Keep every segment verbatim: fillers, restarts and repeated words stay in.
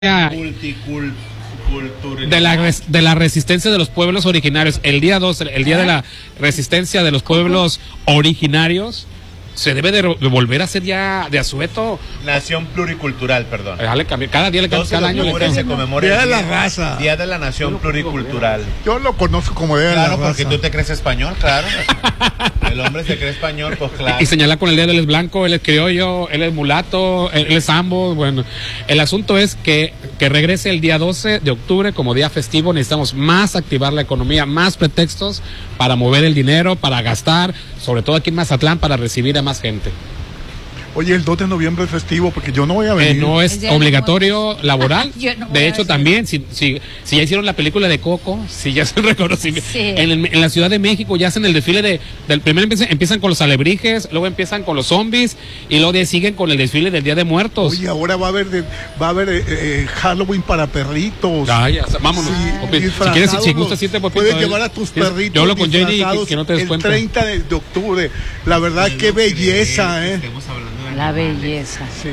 Multicul de la res, de la resistencia de los pueblos originarios. El día dos, el día de la resistencia de los pueblos originarios, se debe de, de volver a ser ya de asueto. Nación pluricultural, perdón. Cada día le cambia, cada año le cambia. Se conmemora Día de el la raza. Día de la Nación Pluricultural. Yo lo conozco como Día de la Claro, raza. porque tú te crees español, claro. El hombre se cree español, pues claro. Y señala con el dedo, él es blanco, él es criollo, él es mulato, él es ambos. Bueno, el asunto es que, que regrese el día doce de octubre como día festivo. Necesitamos más activar la economía, más pretextos para mover el dinero, para gastar, sobre todo aquí en Mazatlán, para recibir a más gente. Oye, el dos de noviembre es festivo porque yo no voy a venir. Eh, no es obligatorio laboral. no De hecho, también, si, si, si ya hicieron la película de Coco, si ya hacen reconocimiento. Sí. En, el- en la Ciudad de México ya hacen el desfile de. Del, primero empiezan, empiezan con los alebrijes, luego empiezan con los zombies y luego de, siguen con el desfile del Día de Muertos. Oye, ahora va a haber de, va a haber eh, eh, Halloween para perritos. Ay, ya, vámonos. Sí, Ok, si disfrazados, quieres, si, si gustas, irte por puedes llevar a tus perritos. Yo hablo con Jenny que, disfrazados que no te des el cuenta. treinta de, de octubre. La verdad, qué belleza, ¿eh? Estamos hablando de La animales. belleza. Sí.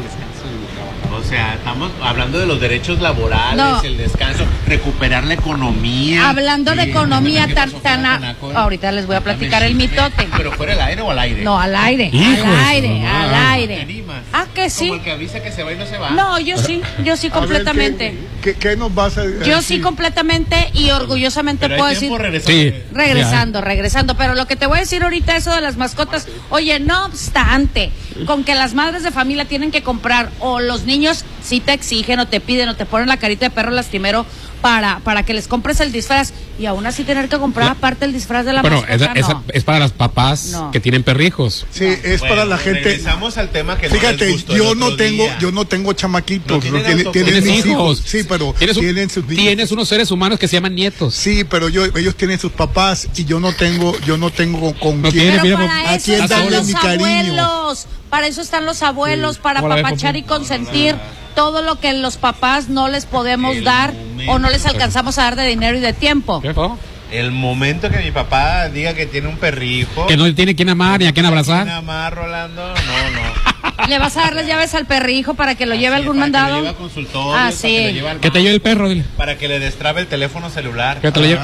O sea, estamos hablando de los derechos laborales, No. el descanso, recuperar la economía. Hablando de Sí, economía ¿qué tan pasó tan con a- la Conaco? ahorita les voy a platicar el Cuéntame, mitote. ¿Pero fuera el aire o al aire? No, al aire, Hijo de al su aire, mamá. al ¿Te aire. animas? Ah, que sí. Como el que avisa que se va y no se va. No, yo sí, yo sí A ver, completamente. ¿qué, qué, qué nos vas a decir? Yo sí completamente y orgullosamente Pero hay puedo decir. tiempo regresando. Sí. Regresando, regresando, pero lo que te voy a decir ahorita, eso de las mascotas, oye, no obstante, con que las madres de familia tienen que comprar, o los niños sí te exigen, o te piden, o te ponen la carita de perro lastimero para, para que les compres el disfraz, y aún así tener que comprar La- aparte el disfraz de la Bueno, mascota, esa- esa- no. es para las papás No. que tienen perrijos. Sí, es Bueno, para la gente. Regresamos al tema que no les Fíjate, gustó el yo otro no tengo, día. yo no tengo chamaquitos, No tienen tienen, autocontrol. tienen Tienes mis hijos. Sí, pero Tienes, un- tienen sus niños. tienes unos seres humanos que se llaman nietos. Sí, pero yo, ellos tienen sus papás y yo no tengo, yo no tengo con No quién. tiene, Pero mira, para ¿a eso quién están darle los mi cariño? abuelos, para eso están los abuelos, para Hola, apapachar y Pepe. consentir todo lo que los papás no les podemos El dar momento. o no les alcanzamos a dar de dinero y de tiempo. ¿Qué fue? El momento que mi papá diga que tiene un perrijo. Que no tiene quien amar ni a quien abrazar. Nada más, Rolando. No, no. ¿Le vas a dar las llaves al perrijo para que lo lleve a Así, algún para que lo mandado? lleve a consultorio, Ah, para sí. que lo lleve al Que te banco, lleve el perro, dile. para que le destrabe el teléfono celular. Que te lo lleve.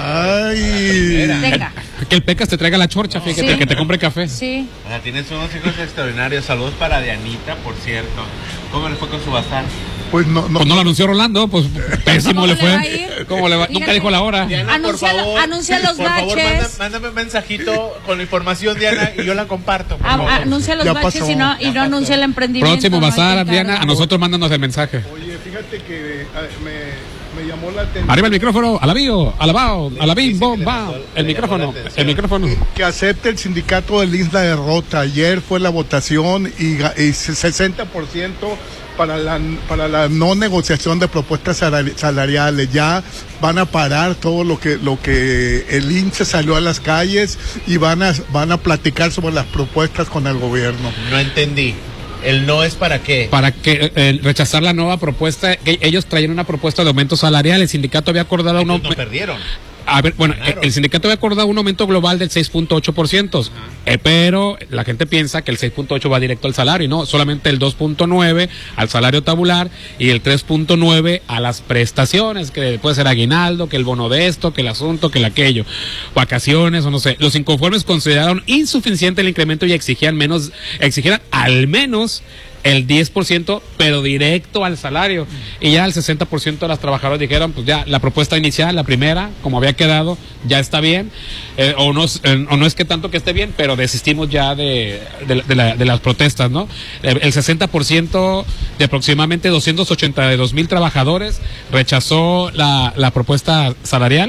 Ay. Venga. Que el Pecas te traiga la chorcha, fíjate, Sí. que te compre café. Sí. O sea, tienes unos hijos extraordinarios. Saludos para Dianita, por cierto. ¿Cómo le fue con su bazar? Pues no, no. Pues no lo anunció Rolando, pues pésimo ¿Cómo le le fue. va a ir? ¿Cómo le va? Nunca Fíjate. dijo la hora. Diana, Anuncia- por favor, anuncia los por favor, baches. manda- mándame un mensajito con la información, Diana, y yo la comparto. Por Ah, favor. anuncia los Ya baches pasó. y no, y Ya no pasó. anuncia el emprendimiento. Próximo no hay bazar, que Diana, a cargar. nosotros mándanos el mensaje. Oye, fíjate que ah, me, me llamó la atención. Arriba el micrófono, alabío, alabao, alabim, Dice que bom, le va. mandó- El le llamó micrófono, la atención. el micrófono. Que acepte el sindicato del I S la derrota. Ayer fue la votación y, ga- y sesenta por ciento para la, para la no negociación de propuestas salari- salariales. Ya van a parar todo lo que lo que el I N S E salió a las calles y van a van a platicar sobre las propuestas con el gobierno. No entendí. ¿El no es para qué? Para que eh, rechazar la nueva propuesta, que ellos traían una propuesta de aumento salarial, el sindicato había acordado un Entonces no aumento. perdieron. A ver, bueno, Ganaron. el sindicato había acordado un aumento global del seis punto ocho por ciento, eh, pero la gente piensa que el seis punto ocho va directo al salario, y no, solamente el dos punto nueve al salario tabular y el tres punto nueve a las prestaciones, que puede ser aguinaldo, que el bono de esto, que el asunto, que el aquello, vacaciones o no sé. Los inconformes consideraron insuficiente el incremento y exigían menos, exigían al menos el diez por ciento, pero directo al salario. Y ya el sesenta por ciento de las trabajadoras dijeron, pues ya, la propuesta inicial, la primera, como había quedado, ya está bien. Eh, o, no, eh, o no es que tanto que esté bien, pero desistimos ya de, de, de la- de las protestas, ¿no? Eh, el sesenta por ciento de aproximadamente doscientos ochenta y dos mil trabajadores rechazó la, la propuesta salarial.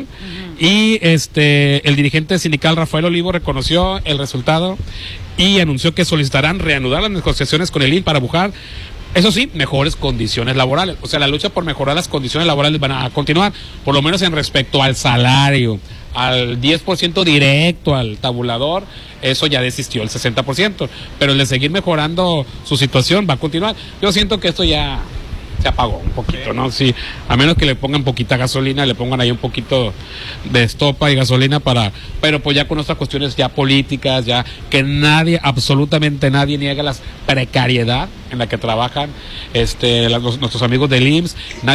Y este el dirigente sindical Rafael Olivo reconoció el resultado y anunció que solicitarán reanudar las negociaciones con el I N para buscar, eso sí, mejores condiciones laborales. O sea, la lucha por mejorar las condiciones laborales van a continuar, por lo menos en respecto al salario, al diez por ciento directo al tabulador, eso ya desistió el sesenta por ciento, pero el de seguir mejorando su situación va a continuar. Yo siento que esto ya se apagó un poquito, ¿no? Sí, a menos que le pongan poquita gasolina, le pongan ahí un poquito de estopa y gasolina para, pero pues ya con otras cuestiones ya políticas, ya que nadie, absolutamente nadie niega la precariedad en la que trabajan este, los, nuestros amigos del I M S S.